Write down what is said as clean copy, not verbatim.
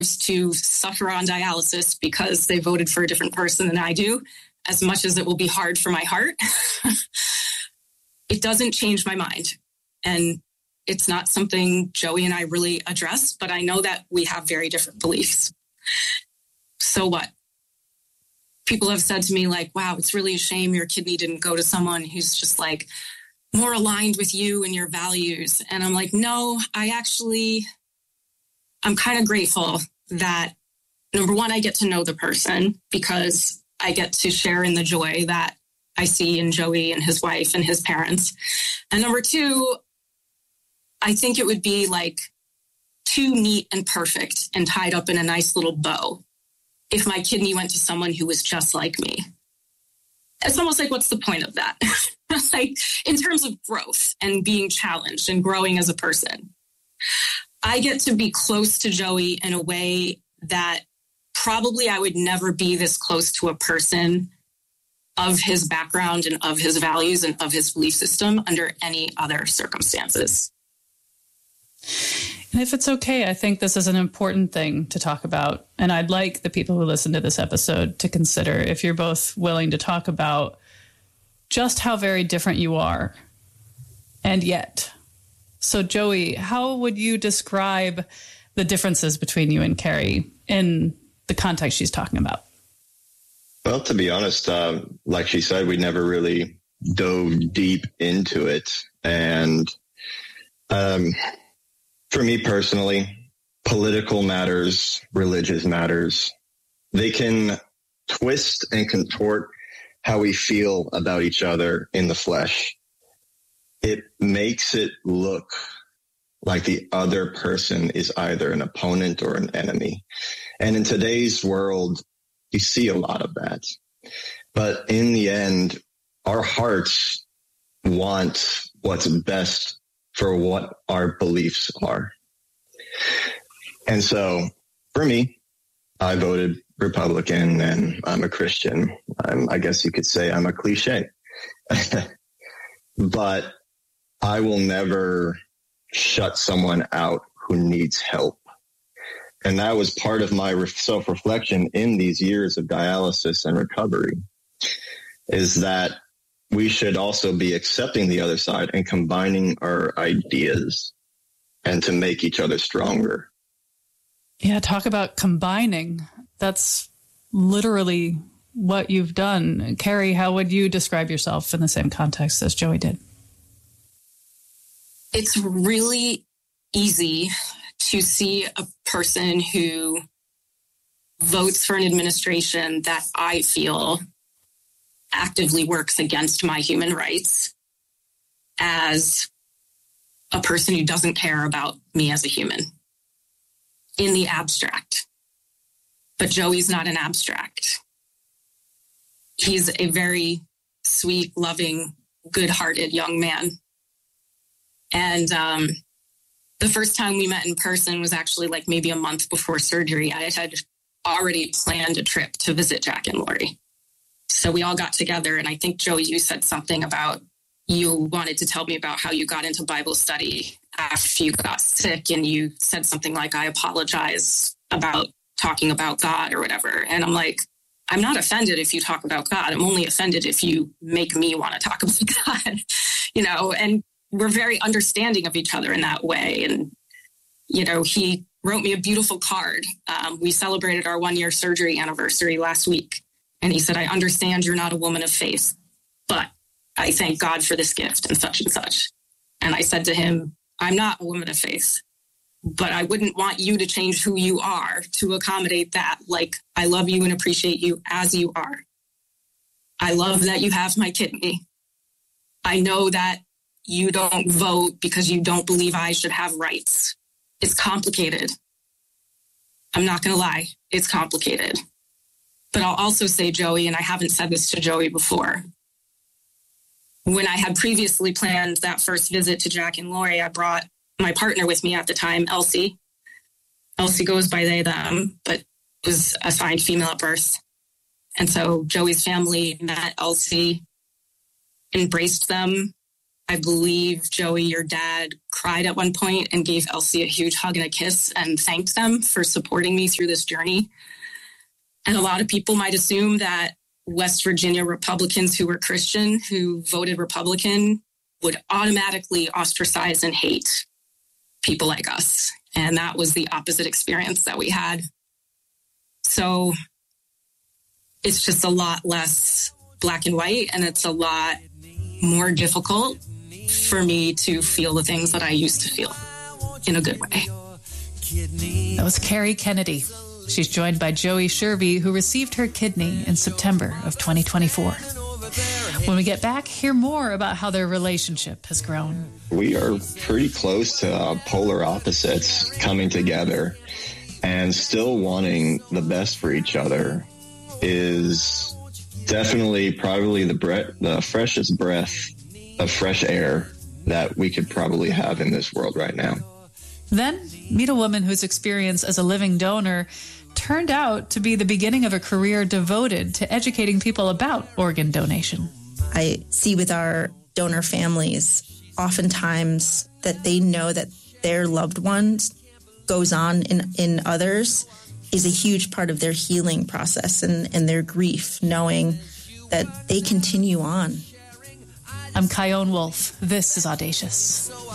to suffer on dialysis because they voted for a different person than I do, as much as it will be hard for my heart. It doesn't change my mind. And it's not something Joey and I really address, but I know that we have very different beliefs. So what? People have said to me like, wow, it's really a shame your kidney didn't go to someone who's just like more aligned with you and your values. And I'm like, no, I'm kind of grateful that, number one, I get to know the person because I get to share in the joy that I see in Joey and his wife and his parents. And number two, I think it would be like too neat and perfect and tied up in a nice little bow if my kidney went to someone who was just like me. It's almost like, what's the point of that? Like, in terms of growth and being challenged and growing as a person, I get to be close to Joey in a way that probably I would never be this close to a person of his background and of his values and of his belief system under any other circumstances. And if it's okay, I think this is an important thing to talk about. And I'd like the people who listen to this episode to consider, if you're both willing to talk about just how very different you are. And yet. So Joey, how would you describe the differences between you and Carrie in the context she's talking about? Well, to be honest, like she said, we never really dove deep into it. And for me personally, political matters, religious matters, they can twist and contort how we feel about each other in the flesh. It makes it look like the other person is either an opponent or an enemy. And in today's world, you see a lot of that. But in the end, our hearts want what's best for what our beliefs are. And so for me, I voted Republican and I'm a Christian. I guess you could say I'm a cliche. But I will never shut someone out who needs help. And that was part of my self-reflection in these years of dialysis and recovery, is that we should also be accepting the other side and combining our ideas and to make each other stronger. Yeah, talk about combining. That's literally what you've done. Carrie, how would you describe yourself in the same context as Joey did? It's really easy to see a person who votes for an administration that I feel actively works against my human rights as a person who doesn't care about me as a human in the abstract. But Joey's not an abstract. He's a very sweet, loving, good-hearted young man. And the first time we met in person was actually like maybe a month before surgery. I had already planned a trip to visit Jack and Lori. So we all got together, and I think, Joey, you said something about you wanted to tell me about how you got into Bible study after you got sick, and you said something like, I apologize about talking about God or whatever. And I'm like, I'm not offended if you talk about God. I'm only offended if you make me want to talk about God, and we're very understanding of each other in that way. And, he wrote me a beautiful card. We celebrated our 1-year surgery anniversary last week. And he said, I understand you're not a woman of faith, but I thank God for this gift and such and such. And I said to him, I'm not a woman of faith, but I wouldn't want you to change who you are to accommodate that. Like, I love you and appreciate you as you are. I love that you have my kidney. I know that you don't vote because you don't believe I should have rights. It's complicated. I'm not going to lie. It's complicated. But I'll also say, Joey, and I haven't said this to Joey before, when I had previously planned that first visit to Jack and Lori, I brought my partner with me at the time, Elsie. Elsie goes by they, them, but was assigned female at birth. And so Joey's family met Elsie, embraced them, I believe, Joey, your dad cried at one point and gave Elsie a huge hug and a kiss and thanked them for supporting me through this journey. And a lot of people might assume that West Virginia Republicans who were Christian, who voted Republican, would automatically ostracize and hate people like us. And that was the opposite experience that we had. So it's just a lot less black and white, and it's a lot more difficult for me to feel the things that I used to feel in a good way. That was Carrie Kennedy. She's joined by Joey Sherby, who received her kidney in September of 2024. When we get back, hear more about how their relationship has grown. We are pretty close to polar opposites coming together, and still wanting the best for each other is definitely probably the freshest breath of fresh air that we could probably have in this world right now. Then meet a woman whose experience as a living donor turned out to be the beginning of a career devoted to educating people about organ donation. I see with our donor families oftentimes that they know that their loved ones goes on in others is a huge part of their healing process and their grief, knowing that they continue on. I'm Kyone Wolf. This is Audacious.